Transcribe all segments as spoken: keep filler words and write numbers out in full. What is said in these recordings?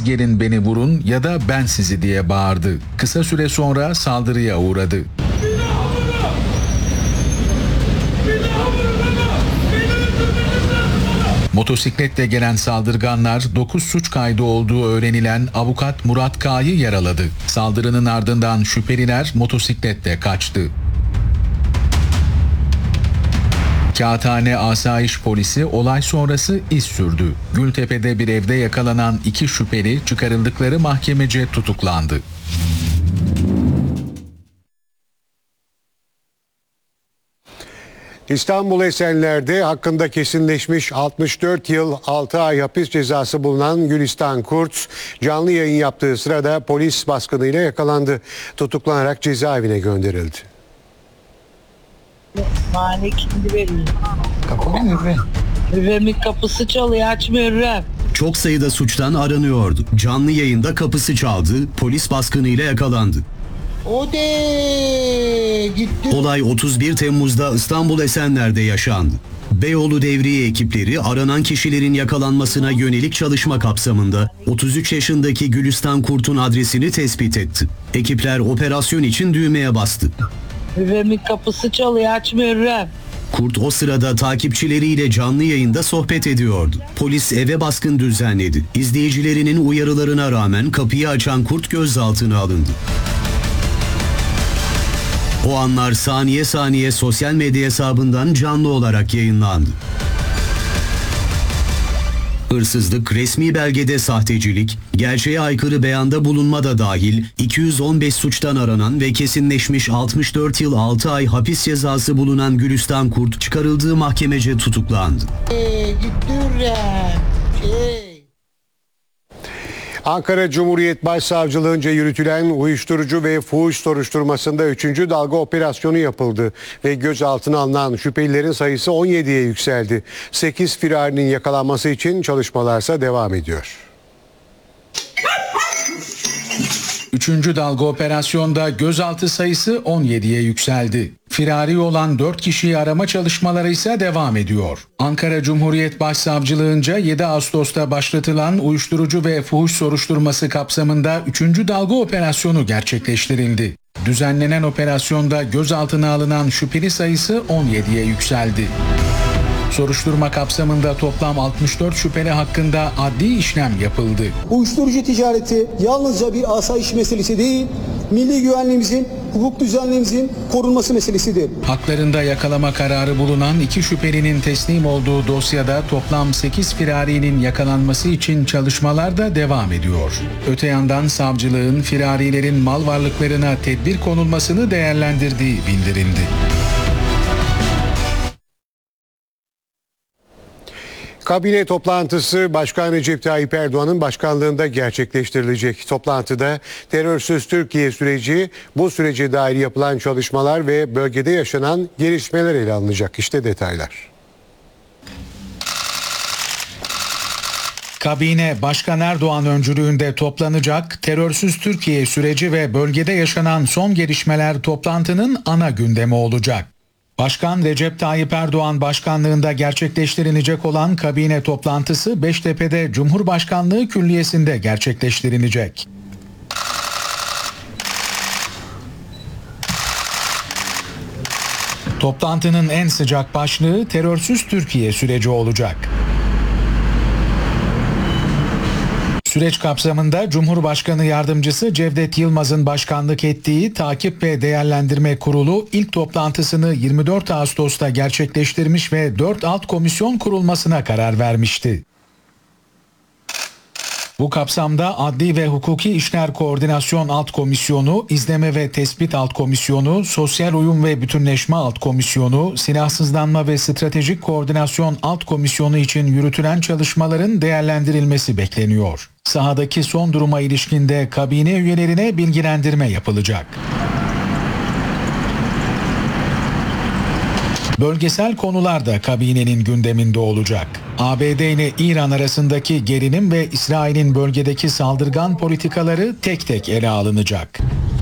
siz gelin beni vurun ya da ben sizi diye bağırdı. Kısa süre sonra saldırıya uğradı. Motosikletle gelen saldırganlar dokuz suç kaydı olduğu öğrenilen avukat Murat K'yı yaraladı. Saldırının ardından şüpheliler motosikletle kaçtı. Kağıthane Asayiş Polisi olay sonrası iz sürdü. Gültepe'de bir evde yakalanan iki şüpheli çıkarıldıkları mahkemece tutuklandı. İstanbul Esenler'de hakkında kesinleşmiş altmış dört yıl altı ay hapis cezası bulunan Gülistan Kurt, canlı yayın yaptığı sırada polis baskınıyla yakalandı. Tutuklanarak cezaevine gönderildi. Mane kimdi veriyor? Kapalı mı Hürrem? Hürrem'in kapısı çalıyor, açmıyor Hürrem. Çok sayıda suçtan aranıyordu. Canlı yayında kapısı çaldı, polis baskınıyla yakalandı. O de gitti. Olay otuz bir Temmuz'da İstanbul Esenler'de yaşandı. Beyoğlu Devriye ekipleri aranan kişilerin yakalanmasına yönelik çalışma kapsamında otuz üç yaşındaki Gülistan Kurt'un adresini tespit etti. Ekipler operasyon için düğmeye bastı. Hürrem'in kapısı çalıyor, açmıyor Hürrem. Kurt o sırada takipçileriyle canlı yayında sohbet ediyordu. Polis eve baskın düzenledi. İzleyicilerinin uyarılarına rağmen kapıyı açan Kurt gözaltına alındı. O anlar saniye saniye sosyal medya hesabından canlı olarak yayınlandı. Hırsızlık, resmi belgede sahtecilik, gerçeğe aykırı beyanda bulunma da dahil iki yüz on beş suçtan aranan ve kesinleşmiş altmış dört yıl altı ay hapis cezası bulunan Gülistan Kurt çıkarıldığı mahkemece tutuklandı. Ee, gitti Hürrem. Şey. Ankara Cumhuriyet Başsavcılığınca yürütülen uyuşturucu ve fuhuş soruşturmasında üçüncü dalga operasyonu yapıldı ve gözaltına alınan şüphelilerin sayısı on yediye yükseldi. sekiz firarinin yakalanması için çalışmalarsa devam ediyor. Üçüncü dalga operasyonda gözaltı sayısı on yediye yükseldi. Firari olan dört kişiyi arama çalışmaları ise devam ediyor. Ankara Cumhuriyet Başsavcılığınca yedi Ağustos'ta başlatılan uyuşturucu ve fuhuş soruşturması kapsamında üçüncü dalga operasyonu gerçekleştirildi. Düzenlenen operasyonda gözaltına alınan şüpheli sayısı on yediye yükseldi. Soruşturma kapsamında toplam altmış dört şüpheli hakkında adli işlem yapıldı. Uyuşturucu ticareti yalnızca bir asayiş meselesi değil, milli güvenliğimizin, hukuk düzenliğimizin korunması meselesidir. Haklarında yakalama kararı bulunan iki şüphelinin teslim olduğu dosyada toplam sekiz firarinin yakalanması için çalışmalar da devam ediyor. Öte yandan savcılığın firarilerin mal varlıklarına tedbir konulmasını değerlendirdiği bildirildi. Kabine toplantısı Başkan Recep Tayyip Erdoğan'ın başkanlığında gerçekleştirilecek. Toplantıda terörsüz Türkiye süreci, bu sürece dair yapılan çalışmalar ve bölgede yaşanan gelişmeler ele alınacak. İşte detaylar. Kabine Başkan Erdoğan öncülüğünde toplanacak terörsüz Türkiye süreci ve bölgede yaşanan son gelişmeler toplantının ana gündemi olacak. Başkan Recep Tayyip Erdoğan başkanlığında gerçekleştirilecek olan kabine toplantısı Beştepe'de Cumhurbaşkanlığı Külliyesi'nde gerçekleştirilecek. Toplantının en sıcak başlığı terörsüz Türkiye süreci olacak. Süreç kapsamında Cumhurbaşkanı Yardımcısı Cevdet Yılmaz'ın başkanlık ettiği Takip ve Değerlendirme Kurulu ilk toplantısını yirmi dört Ağustos'ta gerçekleştirmiş ve dört alt komisyon kurulmasına karar vermişti. Bu kapsamda Adli ve Hukuki İşler Koordinasyon Alt Komisyonu, İzleme ve Tespit Alt Komisyonu, Sosyal Uyum ve Bütünleşme Alt Komisyonu, Silahsızlanma ve Stratejik Koordinasyon Alt Komisyonu için yürütülen çalışmaların değerlendirilmesi bekleniyor. Sahadaki son duruma ilişkinde kabine üyelerine bilgilendirme yapılacak. Bölgesel konular da kabinenin gündeminde olacak. A B D ile İran arasındaki gerilim ve İsrail'in bölgedeki saldırgan politikaları tek tek ele alınacak.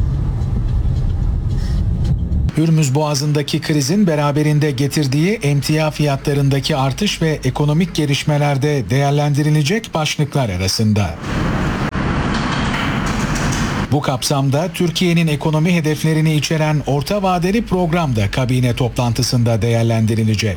Hürmüz Boğazı'ndaki krizin beraberinde getirdiği emtia fiyatlarındaki artış ve ekonomik gelişmelerde değerlendirilecek başlıklar arasında. Bu kapsamda Türkiye'nin ekonomi hedeflerini içeren orta vadeli program da kabine toplantısında değerlendirilecek.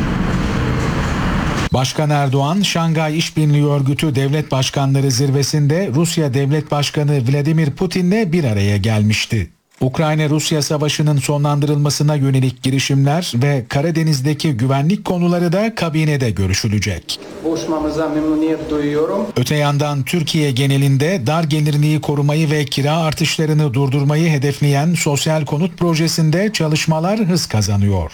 Başkan Erdoğan, Şangay İşbirliği Örgütü Devlet Başkanları Zirvesi'nde Rusya Devlet Başkanı Vladimir Putin'le bir araya gelmişti. Ukrayna-Rusya savaşının sonlandırılmasına yönelik girişimler ve Karadeniz'deki güvenlik konuları da kabinede görüşülecek. Buluşmamıza memnuniyet duyuyorum. Öte yandan Türkiye genelinde dar gelirliği korumayı ve kira artışlarını durdurmayı hedefleyen sosyal konut projesinde çalışmalar hız kazanıyor.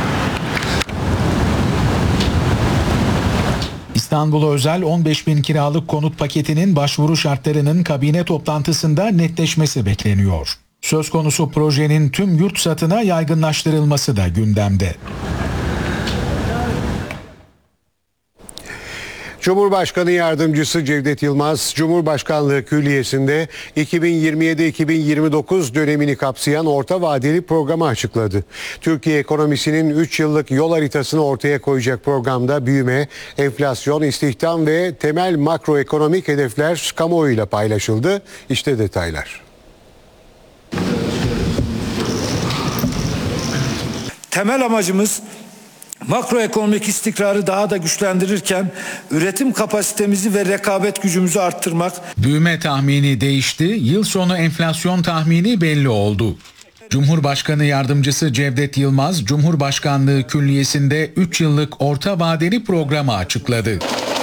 İstanbul'a özel on beş bin kiralık konut paketinin başvuru şartlarının kabine toplantısında netleşmesi bekleniyor. Söz konusu projenin tüm yurt satına yaygınlaştırılması da gündemde. Cumhurbaşkanı Yardımcısı Cevdet Yılmaz, Cumhurbaşkanlığı Külliyesi'nde iki bin yirmi yedi iki bin yirmi dokuz dönemini kapsayan orta vadeli programı açıkladı. Türkiye ekonomisinin üç yıllık yol haritasını ortaya koyacak programda büyüme, enflasyon, istihdam ve temel makroekonomik hedefler kamuoyuyla paylaşıldı. İşte detaylar. Temel amacımız makroekonomik istikrarı daha da güçlendirirken üretim kapasitemizi ve rekabet gücümüzü arttırmak. Büyüme tahmini değişti, yıl sonu enflasyon tahmini belli oldu. Cumhurbaşkanı Yardımcısı Cevdet Yılmaz, Cumhurbaşkanlığı Külliyesi'nde üç yıllık orta vadeli programı açıkladı.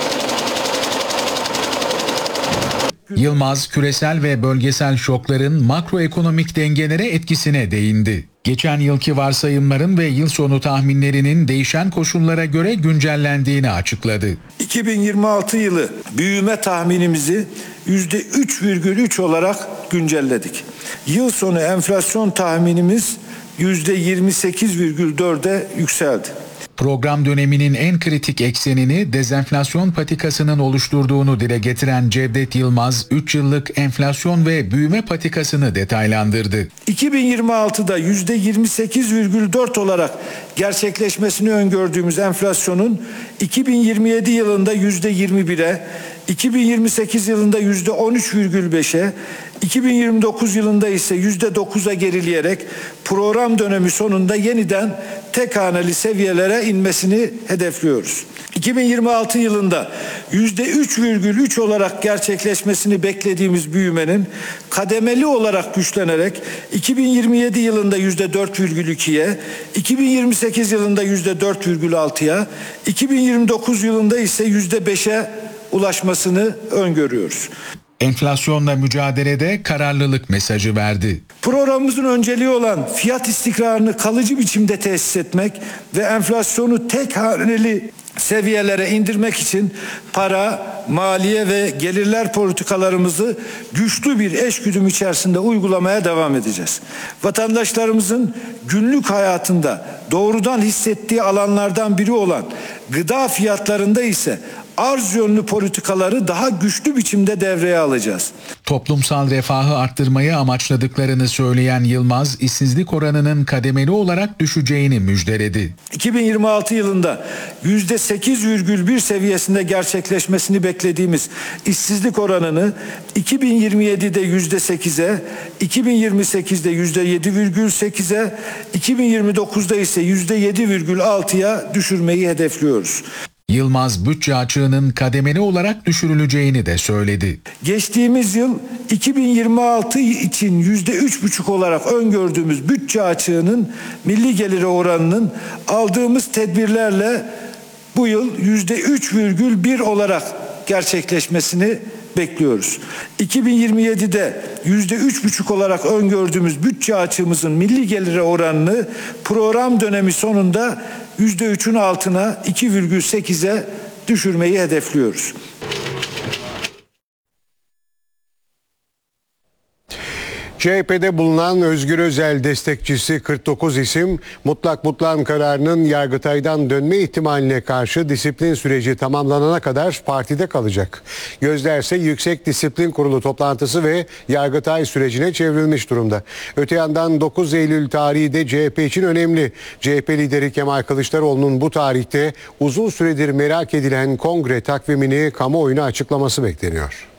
Yılmaz, küresel ve bölgesel şokların makroekonomik dengelere etkisine değindi. Geçen yılki varsayımların ve yıl sonu tahminlerinin değişen koşullara göre güncellendiğini açıkladı. iki bin yirmi altı yılı büyüme tahminimizi yüzde üç virgül üç olarak güncelledik. Yıl sonu enflasyon tahminimiz yüzde yirmi sekiz virgül dörde yükseldi. Program döneminin en kritik eksenini dezenflasyon patikasının oluşturduğunu dile getiren Cevdet Yılmaz, üç yıllık enflasyon ve büyüme patikasını detaylandırdı. iki bin yirmi altıda yüzde yirmi sekiz virgül dört olarak gerçekleşmesini öngördüğümüz enflasyonun iki bin yirmi yedi yılında yüzde yirmi bire, iki bin yirmi sekiz yılında yüzde on üç virgül beşe, iki bin yirmi dokuz yılında ise yüzde dokuza gerileyerek program dönemi sonunda yeniden tek haneli seviyelere inmesini hedefliyoruz. iki bin yirmi altı yılında yüzde üç virgül üç olarak gerçekleşmesini beklediğimiz büyümenin kademeli olarak güçlenerek iki bin yirmi yedi yılında yüzde dört virgül ikiye, iki bin yirmi sekiz yılında yüzde dört virgül altıya, iki bin yirmi dokuz yılında ise yüzde beşe ulaşmasını öngörüyoruz. Enflasyonla mücadelede kararlılık mesajı verdi. Programımızın önceliği olan fiyat istikrarını kalıcı biçimde tesis etmek ve enflasyonu tek haneli seviyelere indirmek için para, maliye ve gelirler politikalarımızı güçlü bir eşgüdüm içerisinde uygulamaya devam edeceğiz. Vatandaşlarımızın günlük hayatında doğrudan hissettiği alanlardan biri olan gıda fiyatlarında ise arz yönlü politikaları daha güçlü biçimde devreye alacağız. Toplumsal refahı arttırmayı amaçladıklarını söyleyen Yılmaz, işsizlik oranının kademeli olarak düşeceğini müjdeledi. iki bin yirmi altı yılında yüzde sekiz virgül bir seviyesinde gerçekleşmesini beklediğimiz işsizlik oranını iki bin yirmi yedide yüzde sekize, iki bin yirmi sekizde yüzde yedi virgül sekize, iki bin yirmi dokuzda ise yüzde yedi virgül altıya düşürmeyi hedefliyoruz. Yılmaz, bütçe açığının kademeli olarak düşürüleceğini de söyledi. Geçtiğimiz yıl iki bin yirmi altı için yüzde üç buçuk olarak öngördüğümüz bütçe açığının milli geliri oranının aldığımız tedbirlerle bu yıl yüzde üç virgül bir olarak gerçekleşmesini bekliyoruz. iki bin yirmi yedide yüzde üç buçuk olarak öngördüğümüz bütçe açığımızın milli geliri oranını program dönemi sonunda yüzde üçün altına iki virgül sekize düşürmeyi hedefliyoruz. C H P'de bulunan Özgür Özel destekçisi kırk dokuz isim mutlak butlan kararının Yargıtay'dan dönme ihtimaline karşı disiplin süreci tamamlanana kadar partide kalacak. Gözlerse Yüksek Disiplin Kurulu toplantısı ve Yargıtay sürecine çevrilmiş durumda. Öte yandan dokuz Eylül tarihi de C H P için önemli. C H P lideri Kemal Kılıçdaroğlu'nun bu tarihte uzun süredir merak edilen kongre takvimini kamuoyuna açıklaması bekleniyor.